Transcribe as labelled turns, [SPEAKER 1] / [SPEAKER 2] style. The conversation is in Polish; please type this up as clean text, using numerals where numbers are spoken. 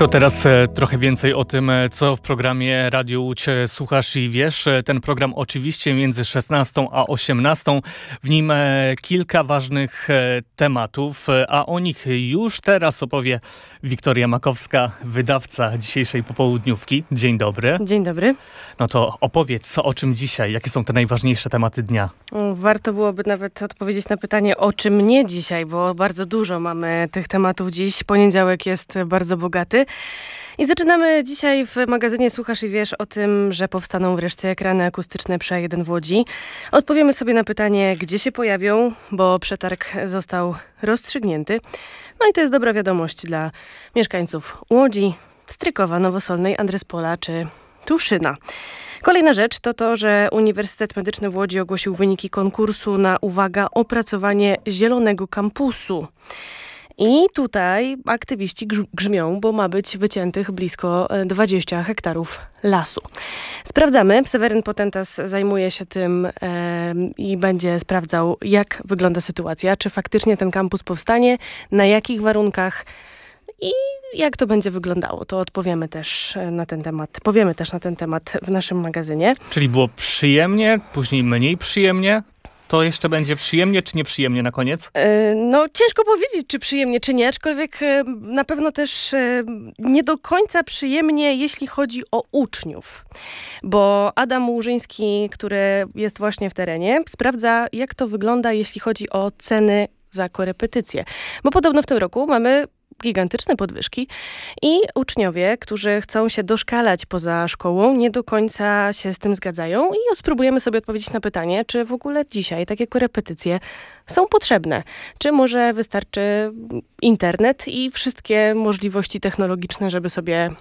[SPEAKER 1] To teraz trochę więcej o tym, co w programie Radio Łódź słuchasz i wiesz. Ten program oczywiście między 16 a 18. W nim kilka ważnych tematów, a o nich już teraz opowie Wiktoria Makowska, wydawca dzisiejszej popołudniówki. Dzień dobry.
[SPEAKER 2] Dzień dobry.
[SPEAKER 1] No to opowiedz, o czym dzisiaj? Jakie są te najważniejsze tematy dnia?
[SPEAKER 2] Warto byłoby nawet odpowiedzieć na pytanie, o czym nie dzisiaj, bo bardzo dużo mamy tych tematów dziś. Poniedziałek jest bardzo bogaty. I zaczynamy dzisiaj w magazynie Słuchasz i Wiesz o tym, że powstaną wreszcie ekrany akustyczne przy A1 w Łodzi. Odpowiemy sobie na pytanie, gdzie się pojawią, bo przetarg został rozstrzygnięty. No i to jest dobra wiadomość dla mieszkańców Łodzi, Strykowa, Nowosolnej, Andrespola czy Tuszyna. Kolejna rzecz to to, że Uniwersytet Medyczny w Łodzi ogłosił wyniki konkursu na, uwaga, opracowanie zielonego kampusu. I tutaj aktywiści grzmią, bo ma być wyciętych blisko 20 hektarów lasu. Sprawdzamy. Seweryn Potentas zajmuje się tym i będzie sprawdzał, jak wygląda sytuacja. Czy faktycznie ten kampus powstanie, na jakich warunkach i jak to będzie wyglądało. To odpowiemy też na ten temat. Powiemy też na ten temat w naszym magazynie.
[SPEAKER 1] Czyli było przyjemnie, później mniej przyjemnie. To jeszcze będzie przyjemnie czy nieprzyjemnie na koniec?
[SPEAKER 2] No ciężko powiedzieć, czy przyjemnie, czy nie, aczkolwiek na pewno też nie do końca przyjemnie, jeśli chodzi o uczniów. Bo Adam Łużyński, który jest właśnie w terenie, sprawdza, jak to wygląda, jeśli chodzi o ceny za korepetycje. Bo podobno w tym roku mamy gigantyczne podwyżki i uczniowie, którzy chcą się doszkalać poza szkołą, nie do końca się z tym zgadzają i spróbujemy sobie odpowiedzieć na pytanie, czy w ogóle dzisiaj takie korepetycje są potrzebne. Czy może wystarczy internet i wszystkie możliwości technologiczne, żeby sobie